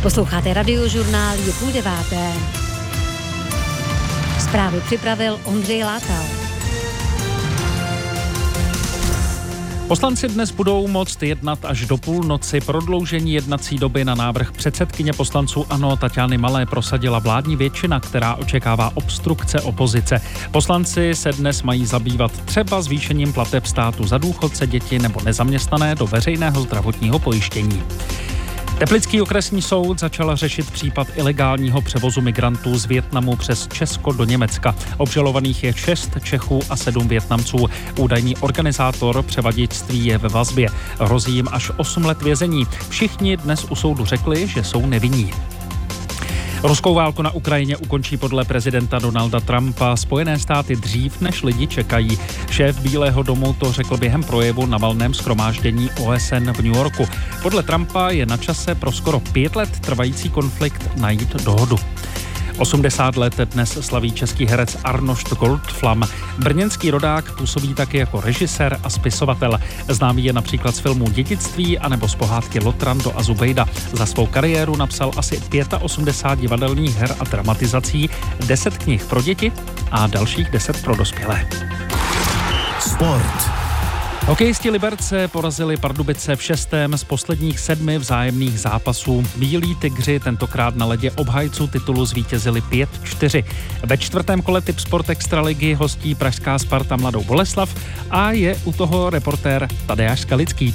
Posloucháte Radiožurnál, je 8:30. Zprávy připravil Ondřej Látal. Poslanci dnes budou moct jednat až do půlnoci. Prodloužení jednací doby na návrh předsedkyně poslanců ANO Taťány Malé prosadila vládní většina, která očekává obstrukce opozice. Poslanci se dnes mají zabývat třeba zvýšením plateb státu za důchodce, děti nebo nezaměstnané do veřejného zdravotního pojištění. Teplický okresní soud začal řešit případ ilegálního převozu migrantů z Vietnamu přes Česko do Německa. Obžalovaných je 6 Čechů a 7 Vietnamců. Údajný organizátor převaděčství je ve vazbě. Hrozí jim až 8 let vězení. Všichni dnes u soudu řekli, že jsou nevinní. Ruskou válku na Ukrajině ukončí podle prezidenta Donalda Trumpa Spojené státy dřív, než lidi čekají. Šéf Bílého domu to řekl během projevu na valném shromáždění OSN v New Yorku. Podle Trumpa je na čase pro skoro 5 let trvající konflikt najít dohodu. 80 let dnes slaví český herec Arnošt Goldflam. Brněnský rodák působí taky jako režisér a spisovatel. Známý je například z filmů Dědictví anebo z pohádky Lotrando a Zubejda. Za svou kariéru napsal asi 85 divadelních her a dramatizací, 10 knih pro děti a dalších 10 pro dospělé. Sport. Hokejisti Liberce porazili Pardubice v 6. z posledních 7 vzájemných zápasů. Bílí tygři tentokrát na ledě obhájců titulu zvítězili 5-4. Ve 4. kole Tipsport Extraligy hostí pražská Sparta Mladou Boleslav a je u toho reportér Tadeáš Skalický.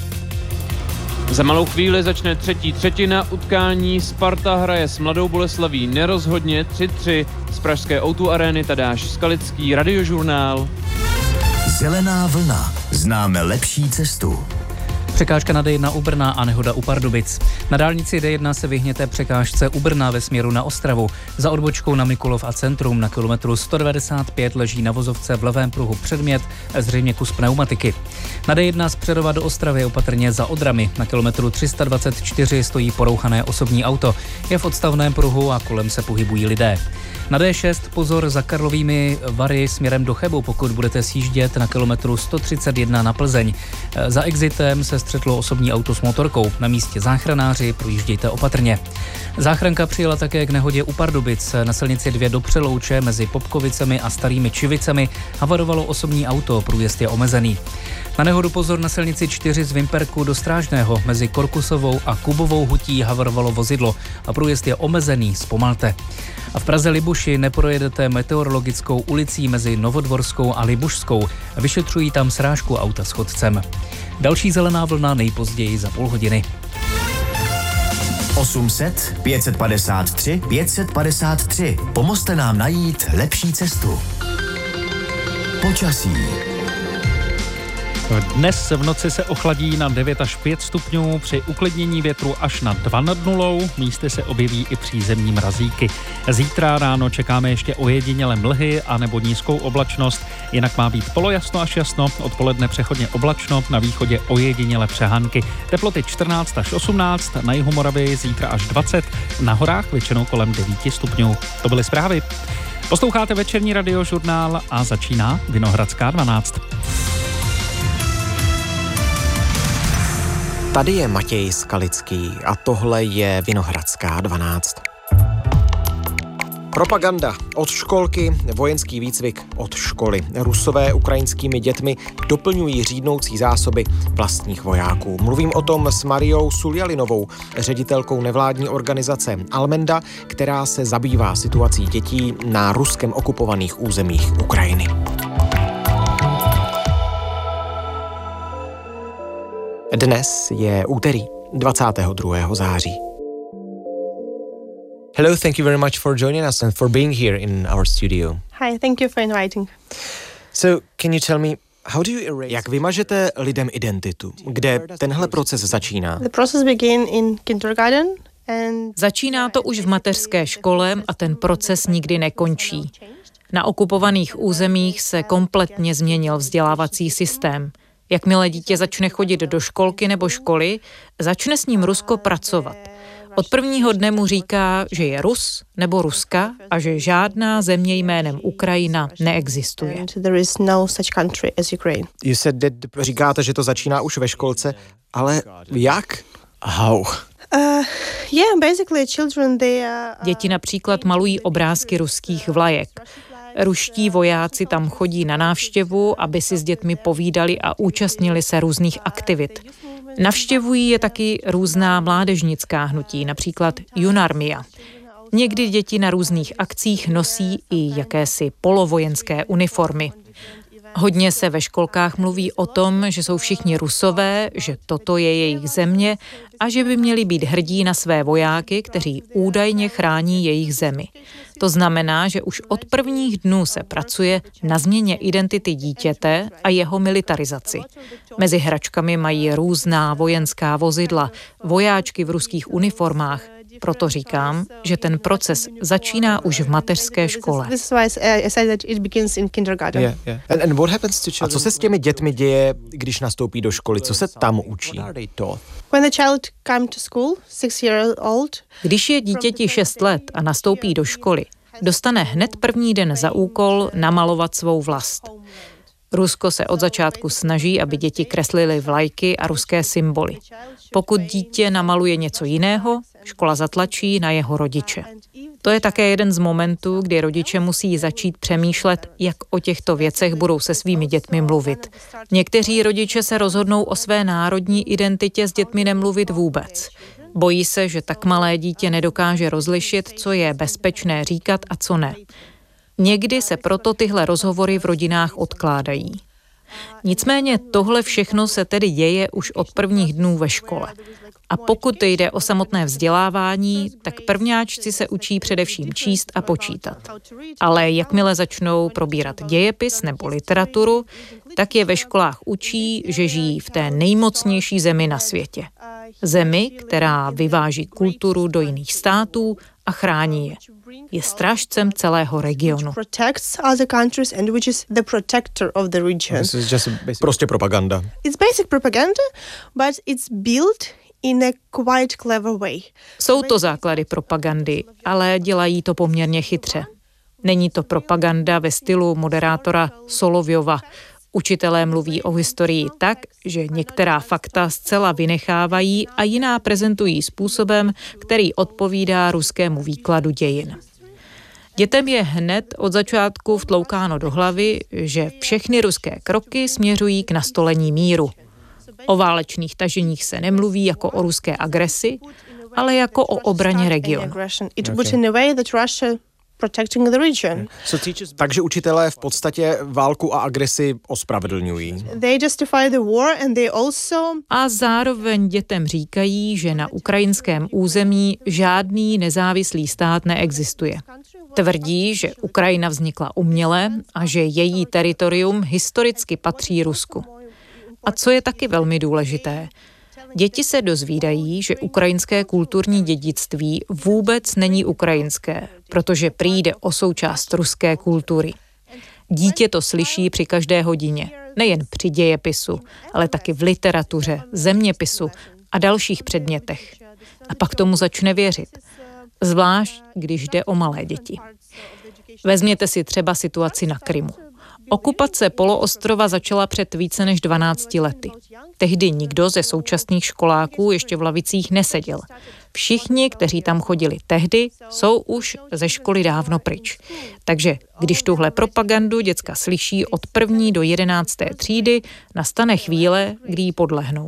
Za malou chvíli začne třetí třetina utkání. Sparta hraje s Mladou Boleslaví nerozhodně 3-3. Z pražské O2 arény Tadeáš Skalický, Radiožurnál. Zelená vlna. Známe lepší cestu. Překážka na D1 u Brna a nehoda u Pardubic. Na dálnici D1 se vyhněte překážce u Brna ve směru na Ostravu. Za odbočkou na Mikulov a Centrum na kilometru 195 leží na vozovce v levém pruhu předmět, zřejmě kus pneumatiky. Na D1 z Přerova do Ostravy opatrně za Odrami. Na kilometru 324 stojí porouchané osobní auto. Je v odstavném pruhu a kolem se pohybují lidé. Na D6 pozor za Karlovými Vary směrem do Chebu, pokud budete sjíždět na kilometru 131 na Plzeň. Za exitem se střetlo osobní auto s motorkou. Na místě záchranáři, projíždějte opatrně. Záchranka přijela také k nehodě u Pardubic. Na silnici 2 do Přelouče mezi Popkovicemi a Starými Čivicemi havarovalo osobní auto, průjezd je omezený. Na nehodu pozor na silnici 4 z Vimperku do Strážného. Mezi Korkusovou a Kubovou hutí havarovalo vozidlo a průjezd je omezený, zpomalte. A v Praze Libuši neprojedete Meteorologickou ulicí mezi Novodvorskou a Libušskou. Vyšetřují tam srážku auta s chodcem. Další zelená vlna nejpozději za půl hodiny. 800 553 553. Pomozte nám najít lepší cestu. Počasí. Dnes v noci se ochladí na 9 až 5 stupňů, při uklidnění větru až na 2 nad nulou, místy se objeví i přízemní mrazíky. Zítra ráno čekáme ještě ojedinělé mlhy a nebo nízkou oblačnost, jinak má být polojasno až jasno, odpoledne přechodně oblačno, na východě ojedinělé přehánky. Teploty 14 až 18, na jihu Moravy zítra až 20, na horách většinou kolem 9 stupňů. To byly zprávy. Posloucháte večerní Radiožurnál a začíná Vinohradská 12. Tady je Matěj Skalický a tohle je Vinohradská 12. Propaganda od školky, vojenský výcvik od školy. Rusové ukrajinskými dětmi doplňují řídnoucí zásoby vlastních vojáků. Mluvím o tom s Mariou Suljalinovou, ředitelkou nevládní organizace Almenda, která se zabývá situací dětí na ruskem okupovaných územích Ukrajiny. Dnes je úterý 22. září. Hello, thank you very much for joining us and for being here in our studio. Hi, thank you for inviting. So, can you tell me, how do you erase... Jak vymažete lidem identitu? Kde tenhle proces začíná? The process begin in kindergarten and... Začíná to už v mateřské škole a ten proces nikdy nekončí. Na okupovaných územích se kompletně změnil vzdělávací systém. Jakmile dítě začne chodit do školky nebo školy, začne s ním Rusko pracovat. Od prvního dne mu říká, že je Rus nebo Ruska a že žádná země jménem Ukrajina neexistuje. Říkáte, že to začíná už ve školce, ale jak? How? Děti například malují obrázky ruských vlajek. Ruští vojáci tam chodí na návštěvu, aby si s dětmi povídali a účastnili se různých aktivit. Navštěvují je taky různá mládežnická hnutí, například Junarmia. Někdy děti na různých akcích nosí i jakési polovojenské uniformy. Hodně se ve školkách mluví o tom, že jsou všichni Rusové, že toto je jejich země a že by měli být hrdí na své vojáky, kteří údajně chrání jejich zemi. To znamená, že už od prvních dnů se pracuje na změně identity dítěte a jeho militarizaci. Mezi hračkami mají různá vojenská vozidla, vojáčky v ruských uniformách. Proto říkám, že ten proces začíná už v mateřské škole. A co se s těmi dětmi děje, když nastoupí do školy? Co se tam učí? Když je dítěti 6 let a nastoupí do školy, dostane hned první den za úkol namalovat svou vlast. Rusko se od začátku snaží, aby děti kreslily vlajky a ruské symboly. Pokud dítě namaluje něco jiného, škola zatlačí na jeho rodiče. To je také jeden z momentů, kdy rodiče musí začít přemýšlet, jak o těchto věcech budou se svými dětmi mluvit. Někteří rodiče se rozhodnou o své národní identitě s dětmi nemluvit vůbec. Bojí se, že tak malé dítě nedokáže rozlišit, co je bezpečné říkat a co ne. Někdy se proto tyhle rozhovory v rodinách odkládají. Nicméně tohle všechno se tedy děje už od prvních dnů ve škole. A pokud jde o samotné vzdělávání, tak prvňáčci se učí především číst a počítat. Ale jakmile začnou probírat dějepis nebo literaturu, tak je ve školách učí, že žijí v té nejmocnější zemi na světě. Zemi, která vyváží kulturu do jiných států a chrání je. Je strážcem celého regionu. Prostě propaganda. Jsou to základy propagandy, ale dělají to poměrně chytře. Není to propaganda ve stylu moderátora Solovjova. Učitelé mluví o historii tak, že některá fakta zcela vynechávají a jiná prezentují způsobem, který odpovídá ruskému výkladu dějin. Dětem je hned od začátku vtloukáno do hlavy, že všechny ruské kroky směřují k nastolení míru. O válečných taženích se nemluví jako o ruské agresi, ale jako o obraně regionu. Takže učitelé v podstatě válku a agresi ospravedlňují. A zároveň dětem říkají, že na ukrajinském území žádný nezávislý stát neexistuje. Tvrdí, že Ukrajina vznikla uměle a že její teritorium historicky patří Rusku. A co je taky velmi důležité, děti se dozvídají, že ukrajinské kulturní dědictví vůbec není ukrajinské, protože přijde o součást ruské kultury. Dítě to slyší při každé hodině, nejen při dějepisu, ale taky v literatuře, zeměpisu a dalších předmětech. A pak tomu začne věřit. Zvlášť, když jde o malé děti. Vezměte si třeba situaci na Krymu. Okupace poloostrova začala před více než 12 lety. Tehdy nikdo ze současných školáků ještě v lavicích neseděl. Všichni, kteří tam chodili tehdy, jsou už ze školy dávno pryč. Takže když tuhle propagandu děcka slyší od 1. do 11. třídy, nastane chvíle, kdy jí podlehnou.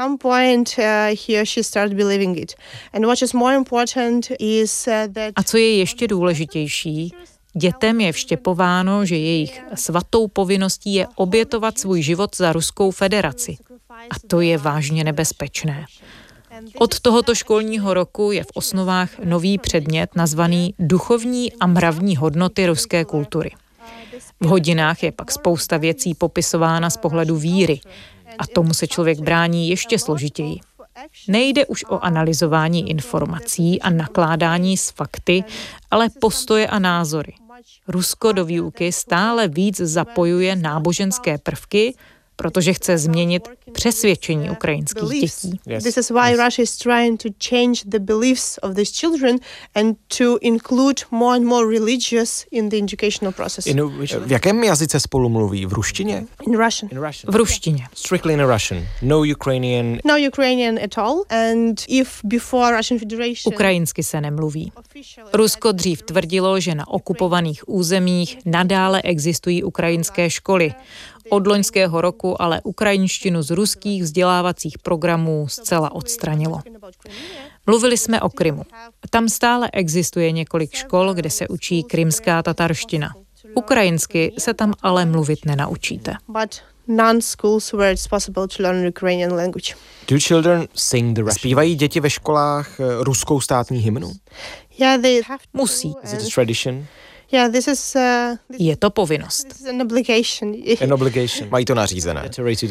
A co je ještě důležitější, dětem je vštěpováno, že jejich svatou povinností je obětovat svůj život za Ruskou federaci. A to je vážně nebezpečné. Od tohoto školního roku je v osnovách nový předmět nazvaný Duchovní a mravní hodnoty ruské kultury. V hodinách je pak spousta věcí popisována z pohledu víry a tomu se člověk brání ještě složitěji. Nejde už o analyzování informací a nakládání s fakty, ale postoje a názory. Rusko do výuky stále víc zapojuje náboženské prvky, protože chce změnit přesvědčení ukrajinských dětí. This is why Russia is trying to change the beliefs of these children and to include more and more religious in the educational process. V jakém jazyce spolu mluví? V ruštině? In Russian. V ruštině. Strictly in Russian. No Ukrainian. No Ukrainian at all. And if before Russian Federation... Ukrajinsky se nemluví. Rusko dřív tvrdilo, že na okupovaných územích nadále existují ukrajinské školy. Od loňského roku ale ukrajinštinu z ruských vzdělávacích programů zcela odstranilo. Mluvili jsme o Krymu. Tam stále existuje několik škol, kde se učí krymská tatarština. Ukrajinsky se tam ale mluvit nenaučíte. Zpívají děti ve školách ruskou státní hymnu? Musí. Je to povinnost. An obligation. Mají to nařízené.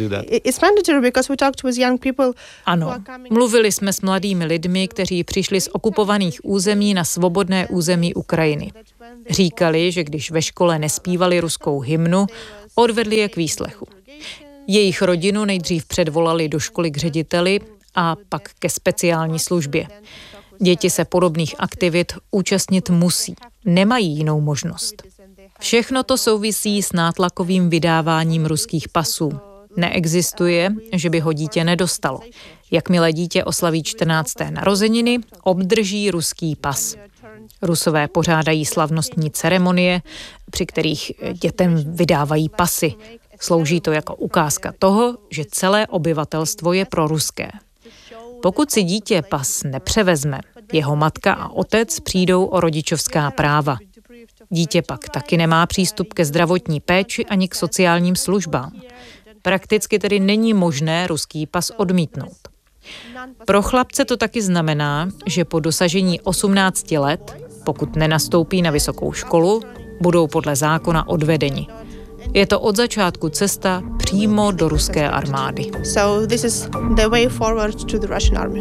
Ano. Mluvili jsme s mladými lidmi, kteří přišli z okupovaných území na svobodné území Ukrajiny. Říkali, že když ve škole nespívali ruskou hymnu, odvedli je k výslechu. Jejich rodinu nejdřív předvolali do školy k řediteli a pak ke speciální službě. Děti se podobných aktivit účastnit musí. Nemají jinou možnost. Všechno to souvisí s nátlakovým vydáváním ruských pasů. Neexistuje, že by ho dítě nedostalo. Jakmile dítě oslaví 14. narozeniny, obdrží ruský pas. Rusové pořádají slavnostní ceremonie, při kterých dětem vydávají pasy. Slouží to jako ukázka toho, že celé obyvatelstvo je proruské. Pokud si dítě pas nepřevezme, jeho matka a otec přijdou o rodičovská práva. Dítě pak taky nemá přístup ke zdravotní péči ani k sociálním službám. Prakticky tedy není možné ruský pas odmítnout. Pro chlapce to taky znamená, že po dosažení 18 let, pokud nenastoupí na vysokou školu, budou podle zákona odvedeni. Je to od začátku cesta přímo do ruské armády. So this is the way forward to the Russian army.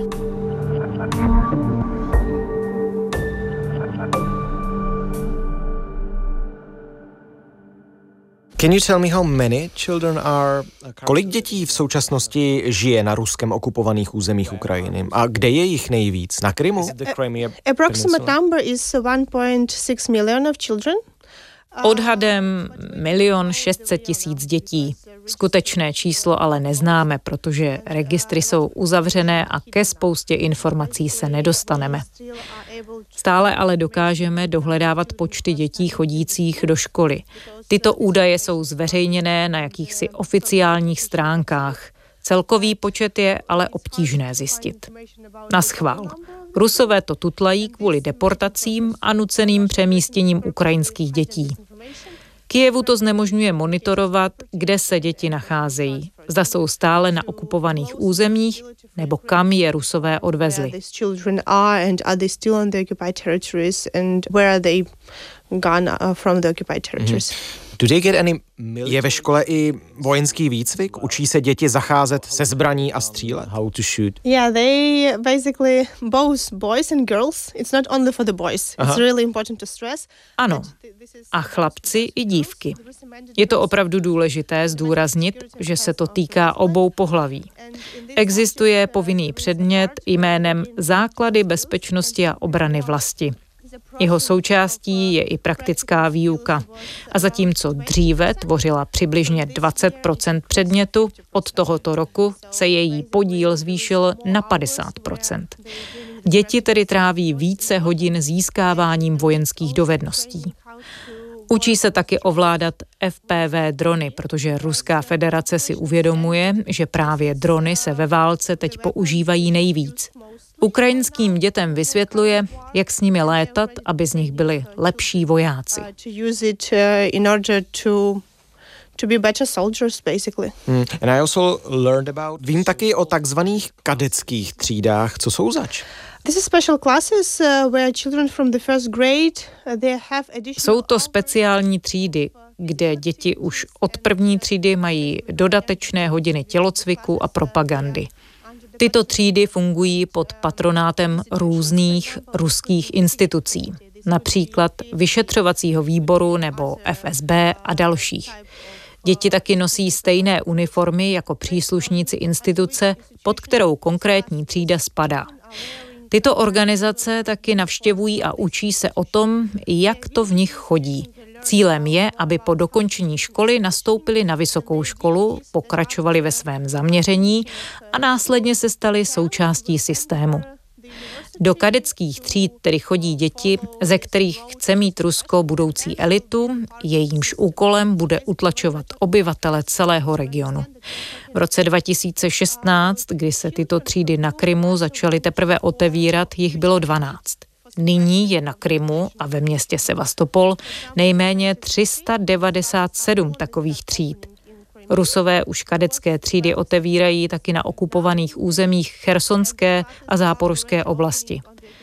Can you tell me how many children are... Kolik dětí v současnosti žije na ruskem okupovaných územích Ukrajiny? A kde je jich nejvíc? Na Krymu? Approximate number is 1.6 million of children. Odhadem 1 600 000 dětí. Skutečné číslo ale neznáme, protože registry jsou uzavřené a ke spoustě informací se nedostaneme. Stále ale dokážeme dohledávat počty dětí chodících do školy. Tyto údaje jsou zveřejněné na jakýchsi oficiálních stránkách. Celkový počet je ale obtížné zjistit. Naschvál. Rusové to tutlají kvůli deportacím a nuceným přemístěním ukrajinských dětí. Kyjevu to znemožňuje monitorovat, kde se děti nacházejí. Zda jsou stále na okupovaných územích, nebo kam je Rusové odvezli. Je ve škole i vojenský výcvik? Učí se děti zacházet se zbraní a střílet? How to shoot? Yeah, they basically both boys and girls. It's not only for the boys. It's really important to stress. Ano. A chlapci i dívky. Je to opravdu důležité zdůraznit, že se to týká obou pohlaví. Existuje povinný předmět jménem Základy bezpečnosti a obrany vlasti. Jeho součástí je i praktická výuka. A zatímco dříve tvořila přibližně 20% předmětu, od tohoto roku se její podíl zvýšil na 50%. Děti tedy tráví více hodin získáváním vojenských dovedností. Učí se taky ovládat FPV drony, protože Ruská federace si uvědomuje, že právě drony se ve válce teď používají nejvíc. Ukrajinským dětem vysvětluje, jak s nimi létat, aby z nich byli lepší vojáci. Vím taky o takzvaných kadeckých třídách. Co jsou zač? Jsou to speciální třídy, kde děti už od první třídy mají dodatečné hodiny tělocviku a propagandy. Tyto třídy fungují pod patronátem různých ruských institucí, například vyšetřovacího výboru nebo FSB a dalších. Děti taky nosí stejné uniformy jako příslušníci instituce, pod kterou konkrétní třída spadá. Tyto organizace taky navštěvují a učí se o tom, jak to v nich chodí. Cílem je, aby po dokončení školy nastoupili na vysokou školu, pokračovali ve svém zaměření a následně se stali součástí systému. Do kadeckých tříd tedy chodí děti, ze kterých chce mít Rusko budoucí elitu, jejímž úkolem bude utlačovat obyvatele celého regionu. V roce 2016, kdy se tyto třídy na Krymu začaly teprve otevírat, jich bylo 12. Nyní je na Krymu a ve městě Sevastopol nejméně 397 takových tříd. Rusové už kadecké třídy otevírají taky na okupovaných územích Chersonské a Záporožské oblasti.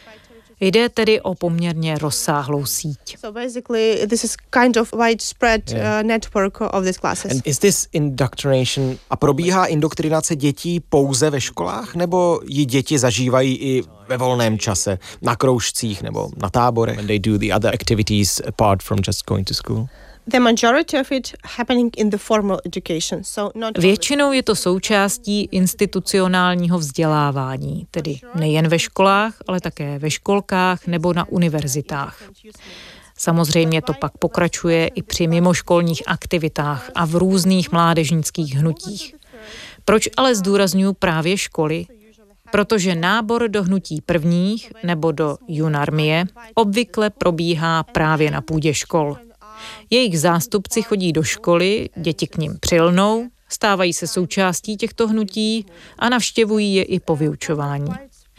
Jde tedy o poměrně rozsáhlou síť. So basically this is kind of widespread network of these classes. And is this indoctrination a probíhá indoktrinace dětí pouze ve školách, nebo ji děti zažívají i ve volném čase, na kroužcích nebo na táborech? And they do the other activities apart from just going to school? The majority of it happening in the formal education. Většinou je to součástí institucionálního vzdělávání, tedy nejen ve školách, ale také ve školkách nebo na univerzitách. Samozřejmě to pak pokračuje i při mimoškolních aktivitách a v různých mládežnických hnutích. Proč ale zdůrazňuji právě školy? Protože nábor do hnutí prvních nebo do junarmie obvykle probíhá právě na půdě škol. Jejich zástupci chodí do školy, děti k nim přilnou, stávají se součástí těchto hnutí a navštěvují je i po vyučování.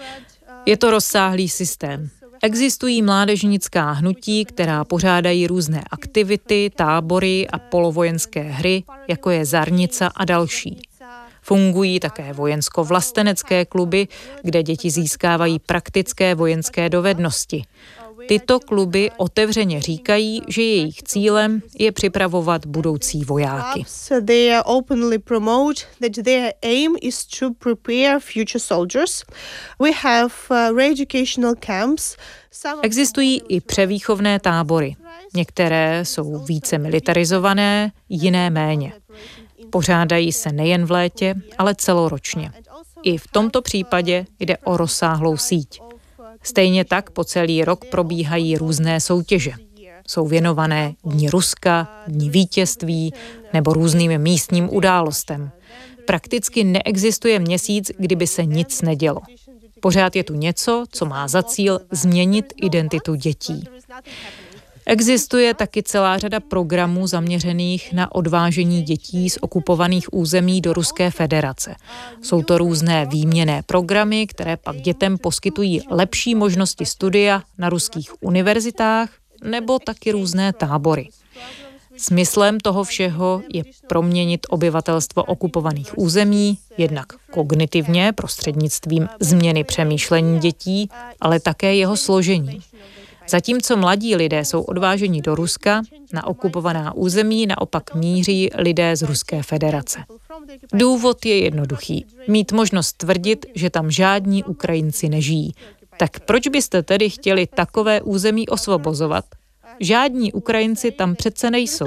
Je to rozsáhlý systém. Existují mládežnická hnutí, která pořádají různé aktivity, tábory a polovojenské hry, jako je Zarnica a další. Fungují také vojensko-vlastenecké kluby, kde děti získávají praktické vojenské dovednosti. Tyto kluby otevřeně říkají, že jejich cílem je připravovat budoucí vojáky. They openly promote that their aim is to prepare future soldiers. We have re-educational camps. Existují i převýchovné tábory. Některé jsou více militarizované, jiné méně. Pořádají se nejen v létě, ale celoročně. I v tomto případě jde o rozsáhlou síť. Stejně tak po celý rok probíhají různé soutěže. Jsou věnované Dni Ruska, Dni vítězství nebo různým místním událostem. Prakticky neexistuje měsíc, kdyby se nic nedělo. Pořád je tu něco, co má za cíl změnit identitu dětí. Existuje taky celá řada programů zaměřených na odvážení dětí z okupovaných území do Ruské federace. Jsou to různé výměnné programy, které pak dětem poskytují lepší možnosti studia na ruských univerzitách nebo taky různé tábory. Smyslem toho všeho je proměnit obyvatelstvo okupovaných území jednak kognitivně prostřednictvím změny přemýšlení dětí, ale také jeho složení. Zatímco mladí lidé jsou odváženi do Ruska, na okupovaná území naopak míří lidé z Ruské federace. Důvod je jednoduchý. Mít možnost tvrdit, že tam žádní Ukrajinci nežijí. Tak proč byste tedy chtěli takové území osvobozovat? Žádní Ukrajinci tam přece nejsou.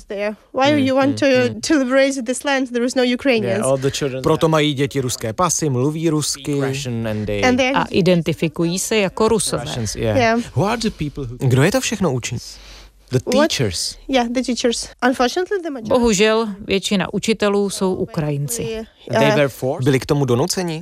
Proto mají děti ruské pasy, mluví rusky a identifikují se jako Rusové. Kdo je to všechno učí? The teachers. Bohužel většina učitelů jsou Ukrajinci. Byli k tomu donuceni?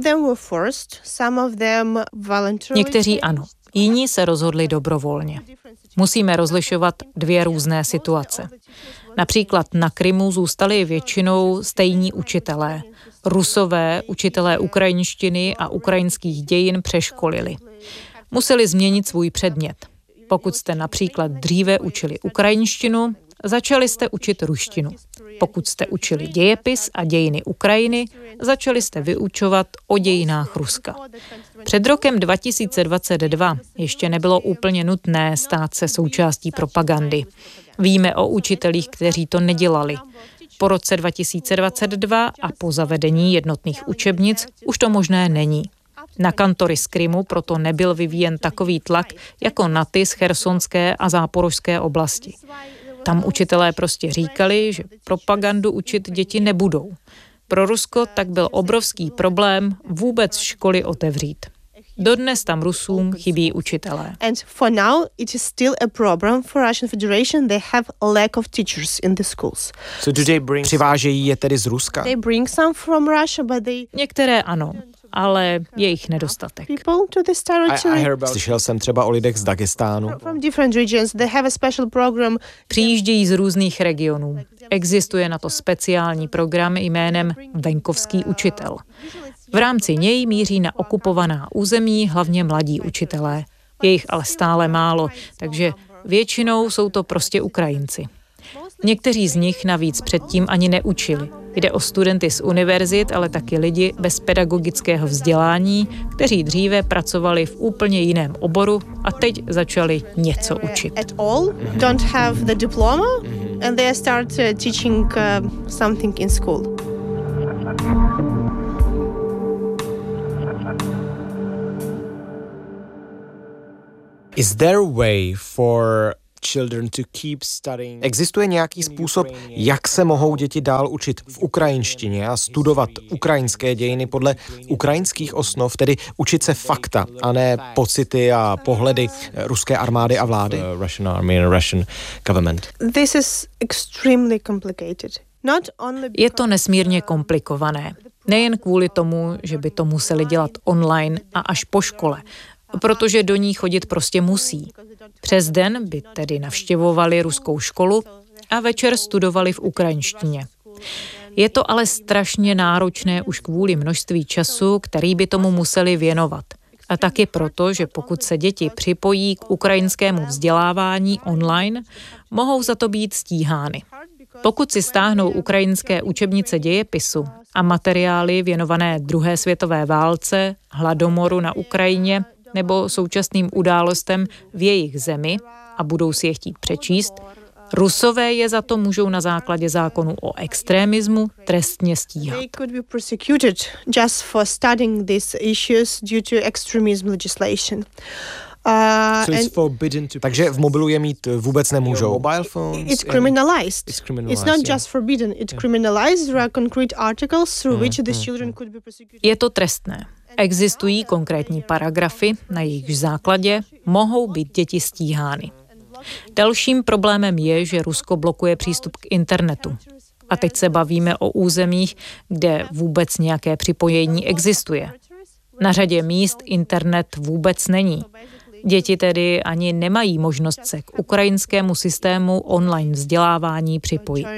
Někteří ano, jiní se rozhodli dobrovolně. Musíme rozlišovat dvě různé situace. Například na Krymu zůstali většinou stejní učitelé. Rusové učitelé ukrajinštiny a ukrajinských dějin přeškolili. Museli změnit svůj předmět. Pokud jste například dříve učili ukrajinštinu, začali jste učit ruštinu. Pokud jste učili dějepis a dějiny Ukrajiny, začali jste vyučovat o dějinách Ruska. Před rokem 2022 ještě nebylo úplně nutné stát se součástí propagandy. Víme o učitelích, kteří to nedělali. Po roce 2022 a po zavedení jednotných učebnic už to možné není. Na kantory z Krymu proto nebyl vyvíjen takový tlak jako na ty z chersonské a záporožské oblasti. Tam učitelé prostě říkali, že propagandu učit děti nebudou. Pro Rusko tak byl obrovský problém vůbec školy otevřít. Dodnes tam Rusům chybí učitelé. And for now it is still a problem for Russian Federation. They have a lack of teachers in the schools. Přivážejí je tedy z Ruska? They bring some from Russia, but they Některé ano, ale je jich nedostatek. people to this territory Slyšel jsem třeba o lidech z Dagestánu. from different regions. They have a special program. Přijíždějí z různých regionů. Existuje na to speciální program jménem Venkovský učitel. V rámci něj míří na okupovaná území hlavně mladí učitelé. Je jich ale stále málo, takže většinou jsou to prostě Ukrajinci. Někteří z nich navíc předtím ani neučili. Jde o studenty z univerzit, ale taky lidi bez pedagogického vzdělání, kteří dříve pracovali v úplně jiném oboru a teď začali něco učit. At all don't have the diploma and they start teaching something in school. Existuje nějaký způsob, jak se mohou děti dál učit v ukrajinštině a studovat ukrajinské dějiny podle ukrajinských osnov, tedy učit se fakta, a ne pocity a pohledy ruské armády a vlády? Russian army and Russian government. This is extremely complicated. Je to nesmírně komplikované. Nejen kvůli tomu, že by to museli dělat online a až po škole, protože do ní chodit prostě musí. Přes den by tedy navštěvovali ruskou školu a večer studovali v ukrajinštině. Je to ale strašně náročné už kvůli množství času, který by tomu museli věnovat. A taky proto, že pokud se děti připojí k ukrajinskému vzdělávání online, mohou za to být stíhány. Pokud si stáhnou ukrajinské učebnice dějepisu a materiály věnované druhé světové válce, hladomoru na Ukrajině nebo současným událostem v jejich zemi a budou si je chtít přečíst, Rusové je za to můžou na základě zákonu o extremismu trestně stíhat. They could be persecuted just for studying these issues due to extremism legislation. Takže v mobilu je mít vůbec nemůžou. Mobile phones. It's criminalized. It's not just forbidden. It's criminalized. There are concrete articles through which the children could be persecuted. Je to trestné. Existují konkrétní paragrafy, na jejichž základě mohou být děti stíhány. Dalším problémem je, že Rusko blokuje přístup k internetu. A teď se bavíme o územích, kde vůbec nějaké připojení existuje. Na řadě míst internet vůbec není. Děti tedy ani nemají možnost se k ukrajinskému systému online vzdělávání připojit.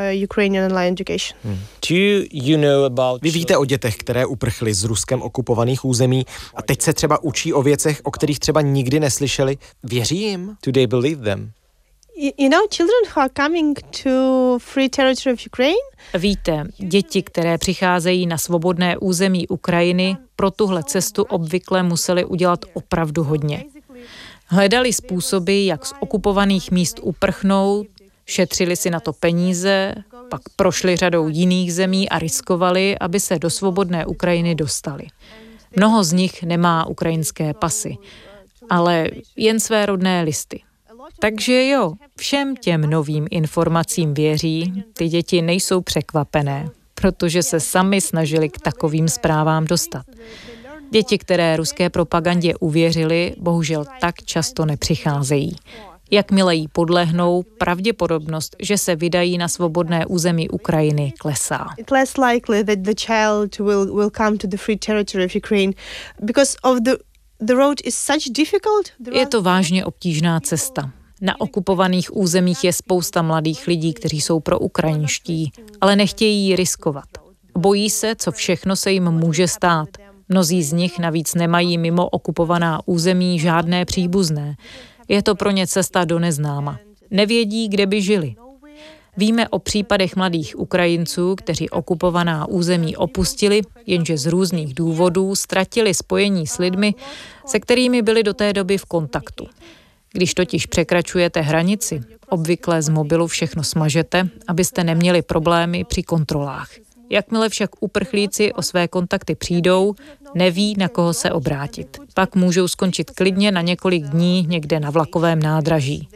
Vy víte o dětech, které uprchly z Ruskem okupovaných území a teď se třeba učí o věcech, o kterých třeba nikdy neslyšeli. Věří jim? Do they believe them? You know, children who are coming to free territory of Ukraine. Víte, děti, které přicházejí na svobodné území Ukrajiny, pro tuhle cestu obvykle museli udělat opravdu hodně. Hledali způsoby, jak z okupovaných míst uprchnout, šetřili si na to peníze, pak prošli řadou jiných zemí a riskovali, aby se do svobodné Ukrajiny dostali. Mnoho z nich nemá ukrajinské pasy, ale jen své rodné listy. Takže jo, všem těm novým informacím věří, ty děti nejsou překvapené, protože se sami snažili k takovým zprávám dostat. Děti, které ruské propagandě uvěřily, bohužel tak často nepřicházejí. Jakmile jí podlehnou, pravděpodobnost, že se vydají na svobodné území Ukrajiny, klesá. It's less likely that the child will come to the free territory of Ukraine because of the road is such difficult. Je to vážně obtížná cesta. Na okupovaných územích je spousta mladých lidí, kteří jsou proukrajinští, ale nechtějí ji riskovat. Bojí se, co všechno se jim může stát. Mnozí z nich navíc nemají mimo okupovaná území žádné příbuzné. Je to pro ně cesta do neznáma. Nevědí, kde by žili. Víme o případech mladých Ukrajinců, kteří okupovaná území opustili, jenže z různých důvodů ztratili spojení s lidmi, se kterými byli do té doby v kontaktu. Když totiž překračujete hranici, obvykle z mobilu všechno smažete, abyste neměli problémy při kontrolách. Jakmile však uprchlíci o své kontakty přijdou, neví, na koho se obrátit. Pak můžou skončit klidně na několik dní někde na vlakovém nádraží.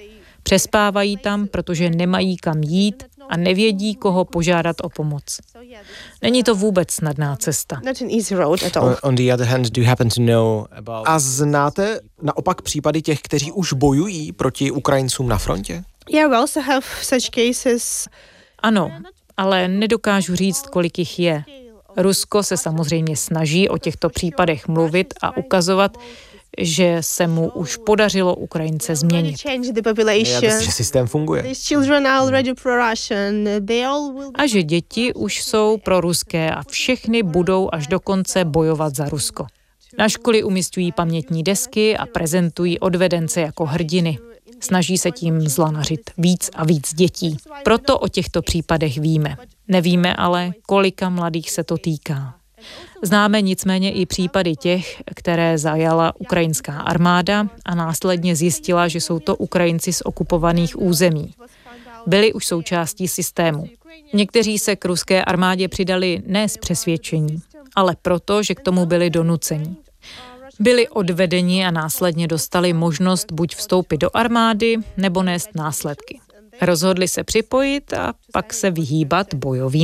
Přespávají tam, protože nemají kam jít a nevědí, koho požádat o pomoc. Není to vůbec snadná cesta. A znáte naopak případy těch, kteří už bojují proti Ukrajincům na frontě? Ano, ale nedokážu říct, kolik jich je. Rusko se samozřejmě snaží o těchto případech mluvit a ukazovat, že se mu už podařilo Ukrajince změnit. Že systém funguje. A že děti už jsou proruské a všechny budou až do konce bojovat za Rusko. Na školy umisťují pamětní desky a prezentují odvedence jako hrdiny. Snaží se tím zlanařit víc a víc dětí. Proto o těchto případech víme. Nevíme ale, kolika mladých se to týká. Známe nicméně i případy těch, které zajala ukrajinská armáda a následně zjistila, že jsou to Ukrajinci z okupovaných území. Byli už součástí systému. Někteří se k ruské armádě přidali ne z přesvědčení, ale proto, že k tomu byli donuceni. Byli odvedeni a následně dostali možnost buď vstoupit do armády, nebo nést následky. Rozhodli se připojit a pak se vyhýbat bojovým